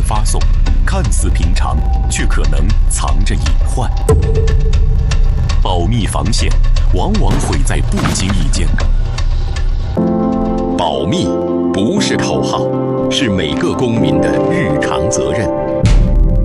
发送，看似平常，却可能藏着隐患。保密防线往往毁在不经意间。保密不是口号，是每个公民的日常责任。